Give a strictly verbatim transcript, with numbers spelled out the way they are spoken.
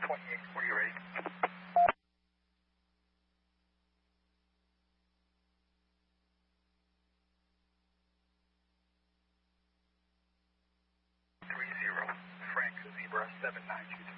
twenty-eight, where you ready? Three zero, Frank Zebra seven nine two.